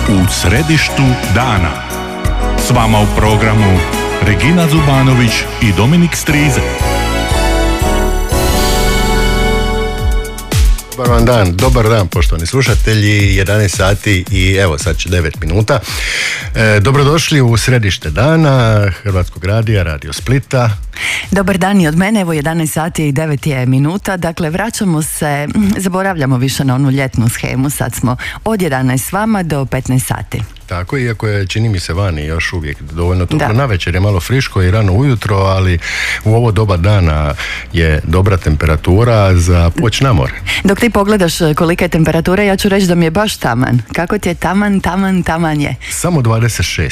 U središtu dana. S vama u programu Regina Zubanović i Dominik Strize. Dobar dan poštovani slušatelji, 11 sati i evo sad će 9 minuta. Dobrodošli u središte dana Hrvatskog radija, Radio Splita. Dobar dan i od mene, evo 11 sati i 9 je minuta, dakle vraćamo se, zaboravljamo više na onu ljetnu shemu, sad smo od 11 s vama do 15 sati. Tako, iako je, čini mi se, vani još uvijek dovoljno toplo, navečer je malo friško i rano ujutro, ali u ovo doba dana je dobra temperatura za poć na more. Dok ti pogledaš kolika je temperatura, ja ću reći da mi je baš taman. Kako ti je taman je? Samo 26.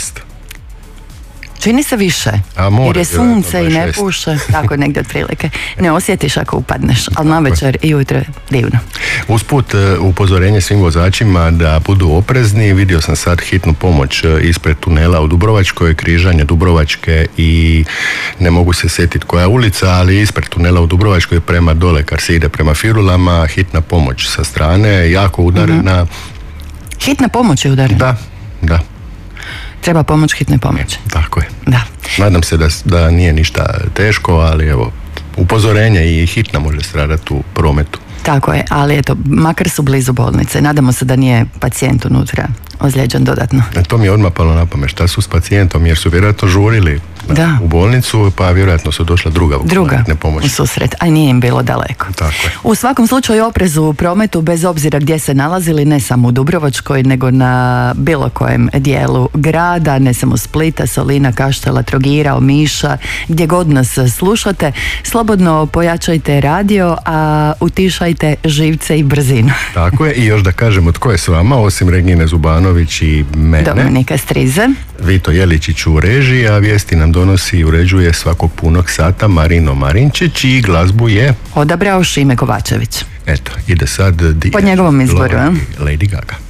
Čini se više, jer je sunce i ne puše, tako negdje otprilike. Ne osjetiš ako upadneš, ali navečer i ujutro je divno. Usput upozorenje svim vozačima da budu oprezni. Vidio sam sad hitnu pomoć ispred tunela u Dubrovačkoj, križanje Dubrovačke i ne mogu se sjetiti koja je ulica, ali ispred tunela u Dubrovačkoj prema dole, kar se ide prema Firulama, hitna pomoć sa strane, jako udarena. Mm-hmm. Hitna pomoć je udarena? Da. Treba pomoć hitne pomoći. Tako je. Da. Nadam se da nije ništa teško, ali evo, upozorenje i hitna može stradati u prometu. Tako je, ali eto, makar su blizu bolnice. Nadamo se da nije pacijent unutra ozlijeđen dodatno. To mi je odmah palo na pamet. Šta su s pacijentom? Jer su vjerojatno žurili u bolnicu, pa vjerojatno su došla druga u susret, a nije im bilo daleko. Tako je. U svakom slučaju oprezu u prometu, bez obzira gdje se nalazili, ne samo u Dubrovačkoj, nego na bilo kojem dijelu grada, ne samo Splita, Solina, Kaštela, Trogira, Omiša, gdje god nas slušate, slobodno pojačajte radio, a utišajte živce i brzinu. Tako je, i još da kažemo tko je s vama, osim Regine Zubanović i mene. Dominika Strize. Vito Jeličić u režiji, a vijesti nam donosi i uređuje svakog punog sata Marino Marinčić i glazbu je odabrao Šime Kovačević. Eto, ide sad po njegovom izboru, Lady Gaga.